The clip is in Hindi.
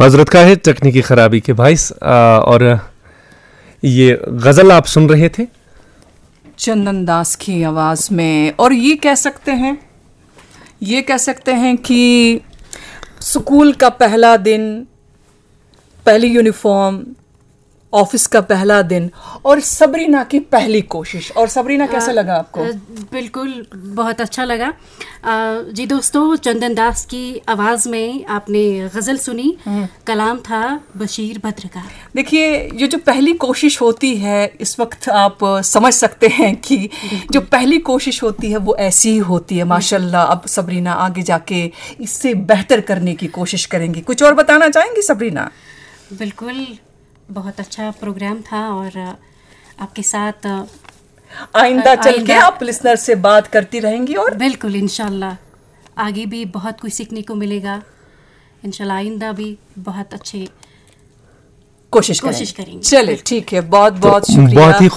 माजरत का है तकनीकी खराबी के बाइस। और ये गजल आप सुन रहे थे चंदन दास की आवाज में। और ये कह सकते हैं कि स्कूल का पहला दिन, पहली यूनिफॉर्म, ऑफिस का पहला दिन और सबरीना की पहली कोशिश। और सबरीना कैसा लगा आपको? बिल्कुल बहुत अच्छा लगा। जी दोस्तों, चंदन दास की आवाज़ में आपने गज़ल सुनी, कलाम था बशीर बद्र का। देखिए, ये जो पहली कोशिश होती है, इस वक्त आप समझ सकते हैं कि जो पहली कोशिश होती है वो ऐसी ही होती है। माशाल्लाह, अब सबरीना आगे जाके इससे बेहतर करने की कोशिश करेंगी। कुछ और बताना चाहेंगी सबरीना? बिल्कुल, बहुत अच्छा प्रोग्राम था और आपके साथ आइंदा चल के आप लिसनर से बात करती रहेंगी। और बिल्कुल इंशाल्लाह आगे भी बहुत कुछ सीखने को मिलेगा। इंशाल्लाह आइंदा भी बहुत अच्छे कोशिश करेंगे। चले, ठीक है, बहुत बहुत शुक्रिया। बहुत ही